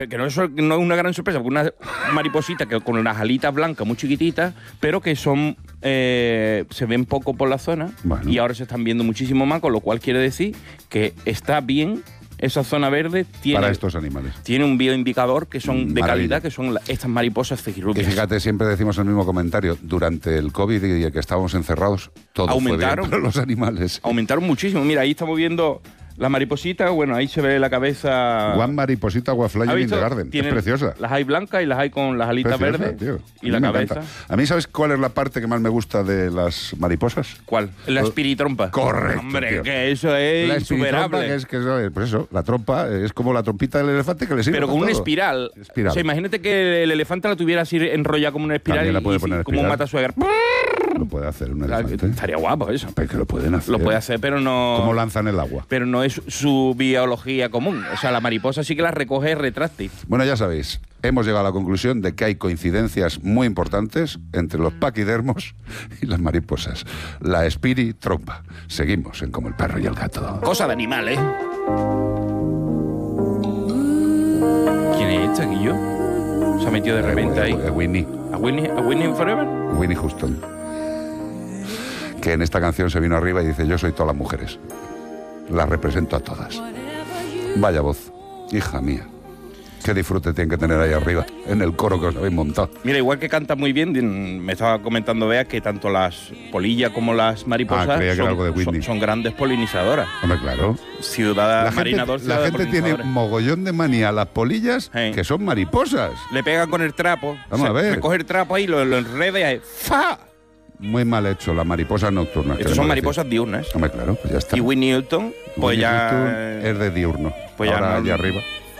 Que no es una gran sorpresa, porque una mariposita que con las alitas blancas muy chiquititas, pero que son se ven poco por la zona, y ahora se están viendo muchísimo más, con lo cual quiere decir que está bien esa zona verde. Para estos animales. Tiene un bioindicador que son de calidad, que son estas mariposas cejirrubias. Y fíjate, siempre decimos el mismo comentario, durante el COVID y el que estábamos encerrados, todo aumentaron, fue bien para los animales. Aumentaron muchísimo. Mira, ahí estamos viendo la mariposita, bueno, ahí se ve la cabeza. One mariposita, one fly in the garden. Es preciosa. Las hay blancas y las hay con las alitas verdes. Tío. Y la cabeza. Encanta. A mí, ¿sabes cuál es la parte que más me gusta de las mariposas? ¿Cuál? La espiritrompa. Correcto. Hombre, tío. que eso es la insuperable. Pues eso, la trompa es como la trompita del elefante que le sirve. Pero con una todo. espiral. O sea, imagínate que el elefante la tuviera así enrollada como una espiral. También la puede poner como un matasuegra. Lo puede hacer un elefante. Estaría guapo eso. Pero que lo pueden hacer. Lo puede hacer, pero no. ¿Cómo lanzan el agua? Pero no es su biología común. O sea, la mariposa sí que la recoge retráctil. Bueno, ya sabéis, hemos llegado a la conclusión de que hay coincidencias muy importantes entre los paquidermos y las mariposas. La espiritrompa. Seguimos en Como el perro y el gato. Cosa de animal, ¿eh? ¿Quién es este, Guillo? Se ha metido de repente ahí. Winnie. ¿A Winnie Forever? Winnie Houston. Que en esta canción se vino arriba y dice: yo soy todas las mujeres. Las represento a todas. Vaya voz, hija mía. Qué disfrute tienen que tener ahí arriba, en el coro que os habéis montado. Mira, igual que canta muy bien, me estaba comentando Bea que tanto las polillas como las mariposas son grandes polinizadoras. Hombre, claro. Ciudad marinador. La gente tiene mogollón de manía a las polillas, que son mariposas. Le pegan con el trapo. Vamos a ver. Recoge el trapo ahí, lo enreda y ¡fa! Muy mal hecho, las mariposas nocturnas. Estas son mariposas diurnas. Hombre, claro, pues ya está. Y Whitney Houston, pues Whitney ya... Houston es de diurno. Pues ahora ya allá arriba.